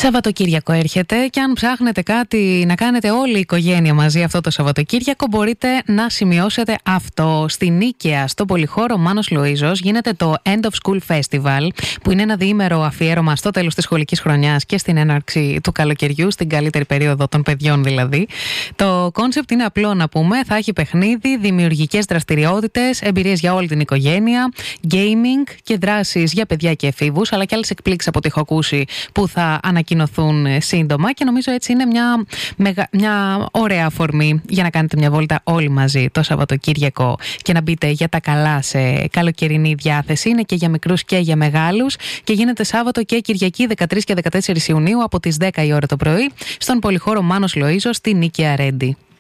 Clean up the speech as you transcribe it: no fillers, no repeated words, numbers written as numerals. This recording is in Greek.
Σαββατοκύριακο έρχεται και αν ψάχνετε κάτι να κάνετε όλη η οικογένεια μαζί αυτό το Σαββατοκύριακο, μπορείτε να σημειώσετε αυτό. Στην Νίκαια, στο πολυχώρο Μάνος Λοΐζος, γίνεται το End of School Festival, που είναι ένα διήμερο αφιέρωμα στο τέλος της σχολικής χρονιάς και στην έναρξη του καλοκαιριού, στην καλύτερη περίοδο των παιδιών δηλαδή. Το κόνσεπτ είναι απλό να πούμε, θα έχει παιχνίδι, δημιουργικές δραστηριότητες, εμπειρίες για όλη την οικογένεια, gaming και δράσεις για παιδιά και εφήβους, αλλά και άλλες εκπλήξεις από ό,τι έχω ακούσει που θα ανακοινωθούν σύντομα, και νομίζω έτσι είναι μια ωραία αφορμή για να κάνετε μια βόλτα όλοι μαζί το Σαββατοκύριακο και να μπείτε για τα καλά σε καλοκαιρινή διάθεση. Είναι και για μικρούς και για μεγάλους και γίνεται Σάββατο και Κυριακή 13 και 14 Ιουνίου από τις 10 η ώρα το πρωί στον πολυχώρο Μάνος Λοΐζος στη Νίκαια Ρέντι.